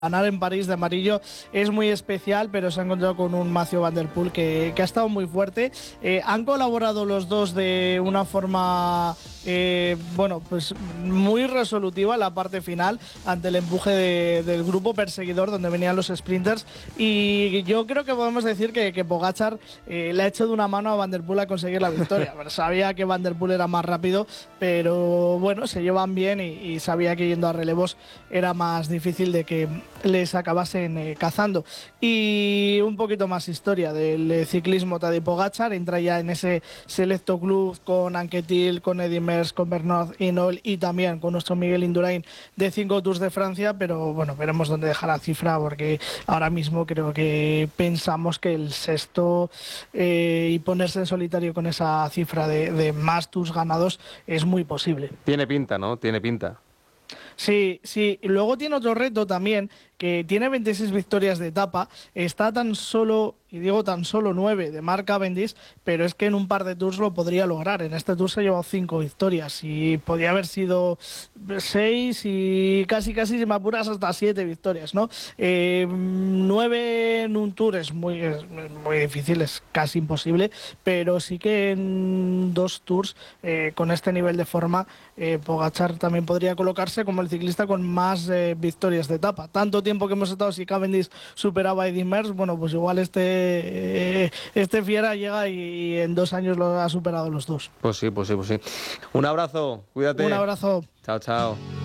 ganar en París de amarillo es muy especial, pero se ha encontrado con un Mathieu van der Poel que ha estado muy fuerte. Han colaborado los dos de una forma pues muy resolutiva en la parte final ante el empuje del grupo perseguidor donde venían los sprinters, y yo creo que podemos decir que Pogačar le ha hecho de una mano a Van der Poel a conseguir la victoria. Sabía que Van der Poel era más rápido, pero bueno, se llevan bien y sabía que yendo a relevos era más difícil de que les acabasen cazando. Y un poquito más historia del ciclismo. Tadej Pogačar entra ya en ese selecto club con Anquetil, con Eddy Merckx, con Bernard Hinault y también con nuestro Miguel Indurain de 5 Tours de Francia, pero bueno, veremos dónde deja la cifra, porque ahora mismo creo que pensamos que el sexto y ponerse en solitario con esa cifra de más Tours ganados es muy posible. Tiene pinta, ¿no? Tiene pinta. Sí, sí. Y luego tiene otro reto también, que tiene 26 victorias de etapa, está tan solo, y digo tan solo 9 de Mark Cavendish, pero es que en un par de tours lo podría lograr. En este tour se ha llevado 5 victorias y podría haber sido 6 y casi, si me apuras, hasta 7 victorias, ¿no? 9 en un tour es muy difícil, es casi imposible, pero sí que en 2 tours, con este nivel de forma, Pogačar también podría colocarse como el ciclista con más victorias de etapa. Tanto tiempo que hemos estado, si Cavendish superaba a Eddy Merckx, bueno, pues igual este fiera llega y en 2 años lo ha superado los dos. Pues sí. Un abrazo, cuídate. Un abrazo. Chao.